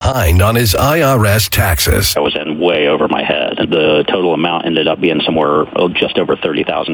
behind on his IRS taxes. I was in way over my head. The total amount ended up being somewhere just over $30,000.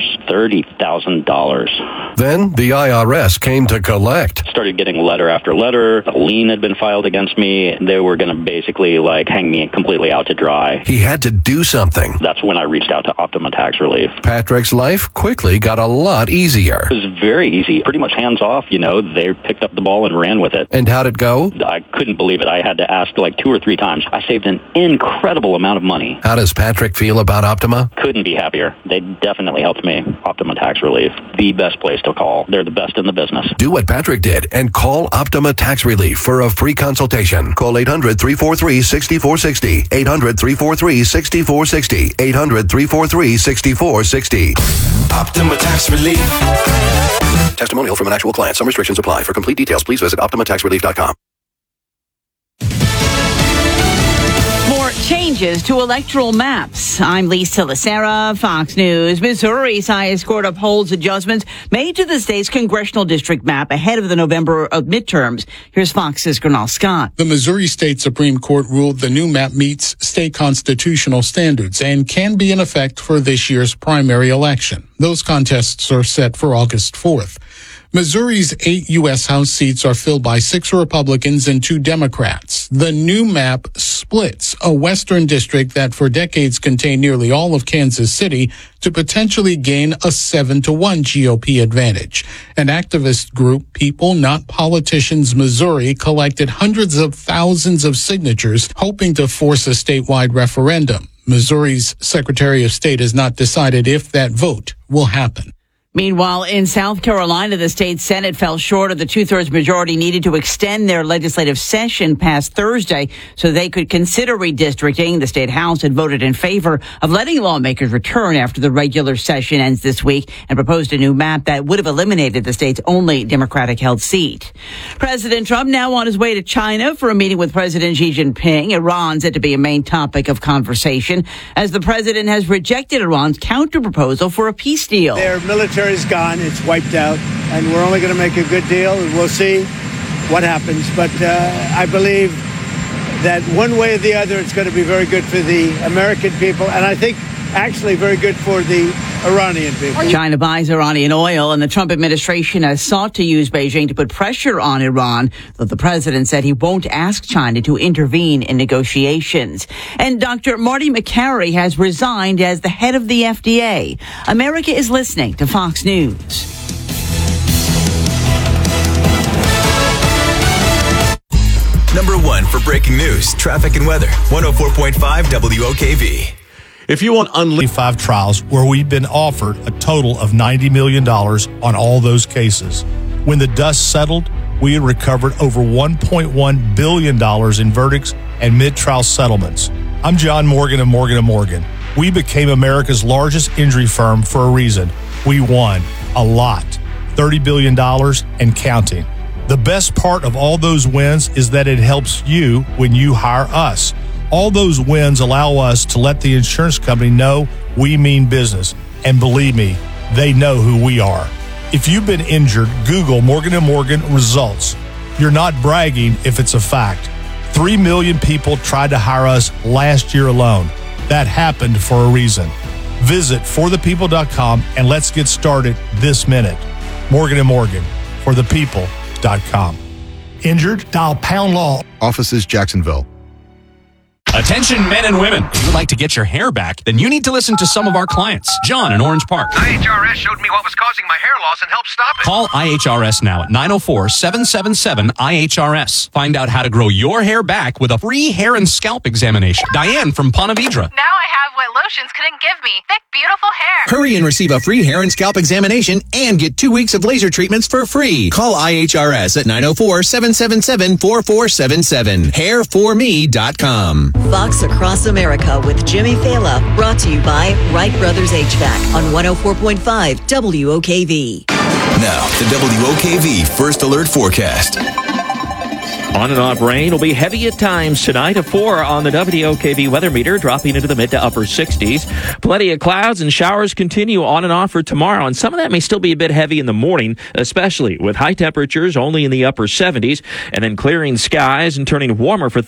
$30,000. Then the IRS came to collect. Started getting letter after letter. A lien had been filed against me. They were going to basically hang me completely out to dry. He had to do something. That's when I reached out to Optima Tax Relief. Patrick's life quickly got a lot easier. It was very easy, pretty much hands off. They picked up the ball and ran with it. And how'd it go? I couldn't believe it. I had to ask 2 or 3 times. I saved an incredible amount of money. How does Patrick feel about Optima? Couldn't be happier. They definitely helped me. Optima Tax Relief, the best place to call. They're the best in the business. Do what Patrick did and call Optima Tax Relief for a free consultation. Call 800-343-6460. 800-343-6460. 800-343-6460. Optima Tax Relief. Testimonial from an actual client. Some restrictions apply. For complete details, please visit OptimaTaxRelief.com. More changes to electoral maps. I'm Lisa Lacera, Fox News. Missouri's highest court upholds adjustments made to the state's congressional district map ahead of the November midterms. Here's Fox's Gernal Scott. The Missouri State Supreme Court ruled the new map meets state constitutional standards and can be in effect for this year's primary election. Those contests are set for August 4th. Missouri's 8 U.S. House seats are filled by 6 Republicans and 2 Democrats. The new map splits a western district that for decades contained nearly all of Kansas City to potentially gain a 7-1 GOP advantage. An activist group, People Not Politicians Missouri, collected hundreds of thousands of signatures hoping to force a statewide referendum. Missouri's Secretary of State has not decided if that vote will happen. Meanwhile, in South Carolina, the state Senate fell short of the 2/3 majority needed to extend their legislative session past Thursday so they could consider redistricting. The state House had voted in favor of letting lawmakers return after the regular session ends this week and proposed a new map that would have eliminated the state's only Democratic-held seat. President Trump now on his way to China for a meeting with President Xi Jinping. Iran said to be a main topic of conversation as the president has rejected Iran's counter-proposal for a peace deal. Their military is gone, it's wiped out, and we're only going to make a good deal, and we'll see what happens. But I believe that one way or the other, it's going to be very good for the American people, and I think actually very good for the Iranian people. China buys Iranian oil, and the Trump administration has sought to use Beijing to put pressure on Iran, though the president said he won't ask China to intervene in negotiations. And Dr. Marty Makary has resigned as the head of the FDA. America is listening to Fox News. Number 1 for breaking news, traffic and weather. 104.5 WOKV. If you want unlimited 5 trials where we've been offered a total of $90 million on all those cases. When the dust settled, we had recovered over $1.1 billion in verdicts and mid-trial settlements. I'm John Morgan of Morgan & Morgan. We became America's largest injury firm for a reason. We won a lot, $30 billion and counting. The best part of all those wins is that it helps you when you hire us. All those wins allow us to let the insurance company know we mean business. And believe me, they know who we are. If you've been injured, Google Morgan & Morgan results. You're not bragging if it's a fact. 3 million people tried to hire us last year alone. That happened for a reason. Visit forthepeople.com and let's get started this minute. Morgan & Morgan, forthepeople.com. Injured? Dial pound law. Offices Jacksonville. Attention men and women. If you'd like to get your hair back, then you need to listen to some of our clients. John in Orange Park. IHRS showed me what was causing my hair loss and helped stop it. Call IHRS now at 904-777-IHRS. Find out how to grow your hair back with a free hair and scalp examination. Diane from Ponte Vedra. Now I have what lotions couldn't give me. Thick, beautiful hair. Hurry and receive a free hair and scalp examination and get 2 weeks of laser treatments for free. Call IHRS at 904-777-4477. Hairforme.com. Fox Across America with Jimmy Fala, brought to you by Wright Brothers HVAC on 104.5 WOKV. Now, the WOKV First Alert Forecast. On and off rain will be heavy at times tonight. A 4 on the WOKV weather meter, dropping into the mid to upper 60s. Plenty of clouds and showers continue on and off for tomorrow, and some of that may still be a bit heavy in the morning, especially with high temperatures only in the upper 70s, and then clearing skies and turning warmer for